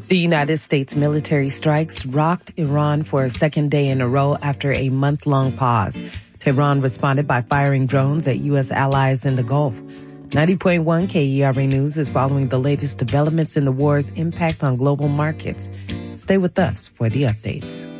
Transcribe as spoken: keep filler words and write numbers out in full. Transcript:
The United States military strikes rocked Iran for a second day in a row after a month-long pause. Tehran responded by firing drones at U S allies in the Gulf. ninety point one K E R A News is following the latest developments in the war's impact on global markets. Stay with us for the updates.